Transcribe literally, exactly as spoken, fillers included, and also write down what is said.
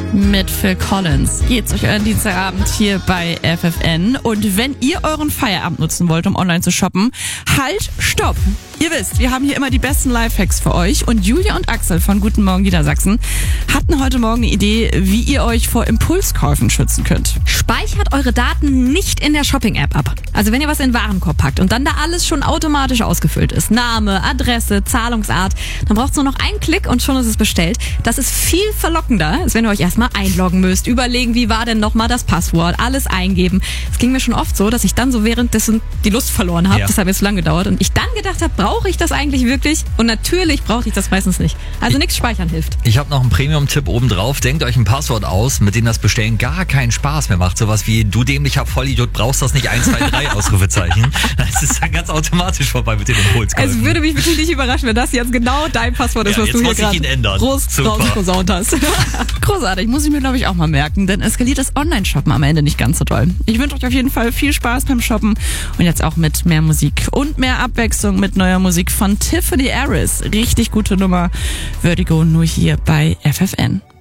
Mit Phil Collins geht's euch euren Dienstagabend hier bei F F N. Und wenn ihr euren Feierabend nutzen wollt, um online zu shoppen, halt, stopp! Ihr wisst, wir haben hier immer die besten Lifehacks für euch und Julia und Axel von Guten Morgen Niedersachsen hatten heute Morgen eine Idee, wie ihr euch vor Impulskäufen schützen könnt. Speichert eure Daten nicht in der Shopping-App ab. Also wenn ihr was in den Warenkorb packt und dann da alles schon automatisch ausgefüllt ist, Name, Adresse, Zahlungsart, dann braucht es nur noch einen Klick und schon ist es bestellt. Das ist viel verlockender, als wenn ihr euch erstmal einloggen müsst, überlegen, wie war denn nochmal das Passwort, alles eingeben. Es ging mir schon oft so, dass ich dann so währenddessen die Lust verloren habe. Ja. Das hat jetzt lang gedauert und ich dann gedacht habe, brauche ich das eigentlich wirklich? Und natürlich brauche ich das meistens nicht. Also nichts speichern hilft. Ich habe noch einen Premium-Tipp obendrauf. Denkt euch ein Passwort aus, mit dem das Bestellen gar keinen Spaß mehr macht. Sowas wie, du dämlicher Vollidiot, brauchst das nicht, eins, zwei, drei Ausrufezeichen. Das ist dann ganz automatisch vorbei mit den Impulskäufen. Es würde mich wirklich nicht überraschen, wenn das jetzt genau dein Passwort ist, ja, was du hier gerade groß rausposaunt hast. Großartig, muss ich mir glaube ich auch mal merken, denn eskaliert das Online-Shoppen am Ende nicht ganz so doll. Ich wünsche euch auf jeden Fall viel Spaß beim Shoppen und jetzt auch mit mehr Musik und mehr Abwechslung mit neuer Musik von Tiffany Harris. Richtig gute Nummer. Vertigo nur hier bei F F N.